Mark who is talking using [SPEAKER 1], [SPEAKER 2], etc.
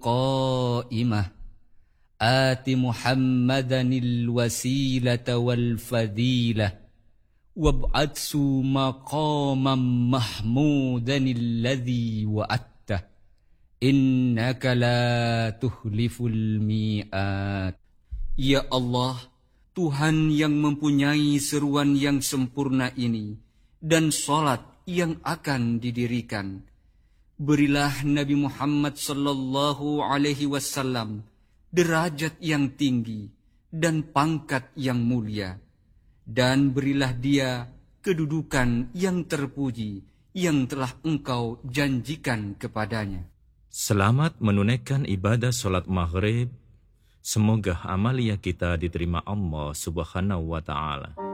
[SPEAKER 1] القائمة آت محمدا الوسيلة والفضيلة وابعثه مقاما محمودا الذي وعدته إنك لا تخلف الميعاد. Ya Allah, Tuhan yang mempunyai seruan yang sempurna ini dan salat yang akan didirikan, berilah Nabi Muhammad sallallahu alaihi wasallam derajat yang tinggi dan pangkat yang mulia, dan berilah dia kedudukan yang terpuji yang telah Engkau janjikan kepadanya.
[SPEAKER 2] Selamat menunaikan ibadah solat maghrib. Semoga amalia kita diterima Allah Subhanahu wa ta'ala.